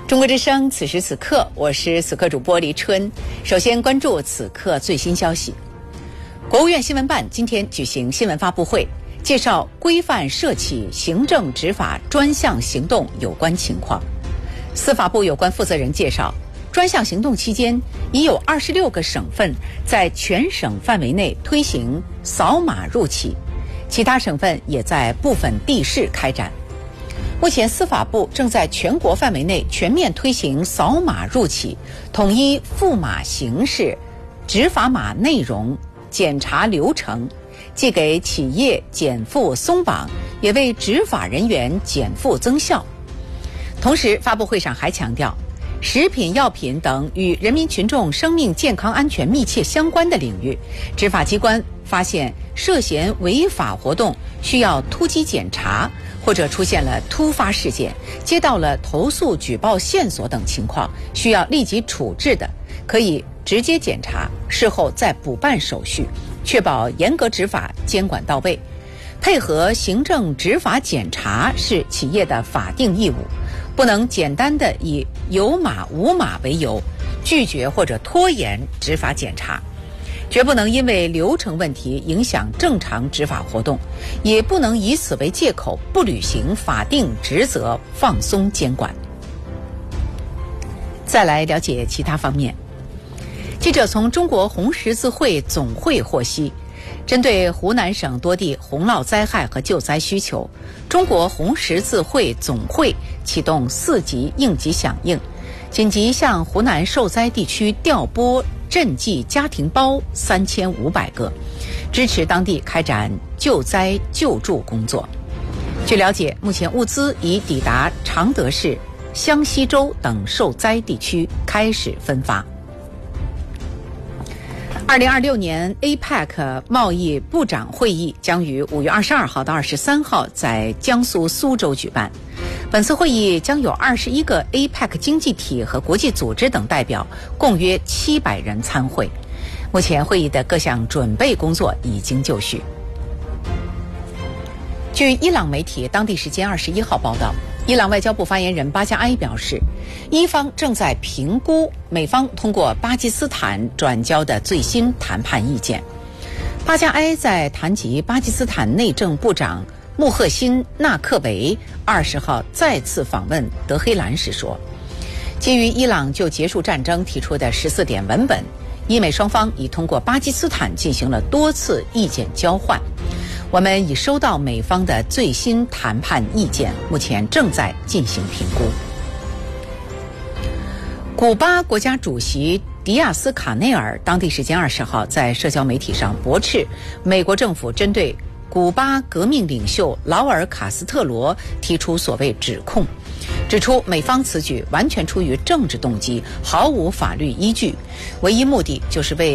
中国之声，此时此刻，我是此刻主播黎春。首先关注此刻最新消息。国务院新闻办今天举行新闻发布会，介绍规范涉企行政执法专项行动有关情况。司法部有关负责人介绍，专项行动期间，已有26个省份在全省范围内推行扫码入企，其他省份也在部分地市开展。目前司法部正在全国范围内全面推行扫码入企，统一付码形式、执法码内容、检查流程，既给企业减负松绑，也为执法人员减负增效。同时，发布会上还强调，食品药品等与人民群众生命健康安全密切相关的领域，执法机关发现涉嫌违法活动需要突击检查，或者出现了突发事件，接到了投诉举报线索等情况，需要立即处置的，可以直接检查，事后再补办手续，确保严格执法，监管到位。配合行政执法检查是企业的法定义务，不能简单的以有码无码为由拒绝或者拖延执法检查，绝不能因为流程问题影响正常执法活动，也不能以此为借口不履行法定职责，放松监管。再来了解其他方面。记者从中国红十字会总会获悉，针对湖南省多地洪涝灾害和救灾需求，中国红十字会总会启动4级应急响应，紧急向湖南受灾地区调拨赈济家庭包3500个，支持当地开展救灾救助工作。据了解，目前物资已抵达常德市、湘西州等受灾地区，开始分发。2026年 APEC 贸易部长会议将于5月22号到23号在江苏苏州举办。本次会议将有21个 APEC 经济体和国际组织等代表，共约700人参会。目前会议的各项准备工作已经就绪。据伊朗媒体当地时间21号报道，伊朗外交部发言人巴加埃表示，伊方正在评估美方通过巴基斯坦转交的最新谈判意见。巴加埃在谈及巴基斯坦内政部长穆赫辛·纳克维20号再次访问德黑兰时说，基于伊朗就结束战争提出的14点文本，伊美双方已通过巴基斯坦进行了多次意见交换。我们已收到美方的最新谈判意见，目前正在进行评估。古巴国家主席迪亚斯卡内尔当地时间20号在社交媒体上驳斥美国政府针对古巴革命领袖劳尔·卡斯特罗提出所谓指控，指出美方此举完全出于政治动机，毫无法律依据，唯一目的就是为